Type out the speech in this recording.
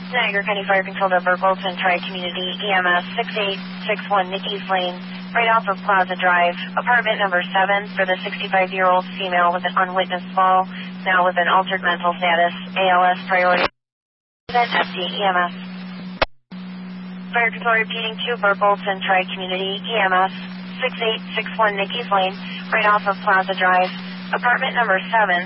Niagara County Fire Control to Bolton Tri-Community EMS 6861 Nikki's Lane, right off of Plaza Drive, apartment number 7 for the 65-year-old female with an unwitnessed fall, now with an altered mental status, ALS priority. Then FD EMS. Fire Control repeating to Bolton Tri-Community EMS 6861 Nikki's Lane, right off of Plaza Drive, apartment number 7.